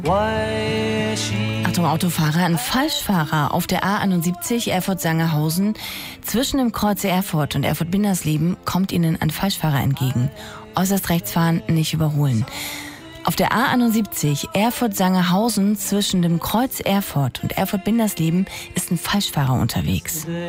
Achtung, Autofahrer, ein Falschfahrer auf der A71 Erfurt-Sangerhausen zwischen dem Kreuz Erfurt und Erfurt-Bindersleben kommt Ihnen ein Falschfahrer entgegen. Äußerst rechts fahren, nicht überholen. Auf der A71 Erfurt-Sangerhausen zwischen dem Kreuz Erfurt und Erfurt-Bindersleben ist ein Falschfahrer unterwegs.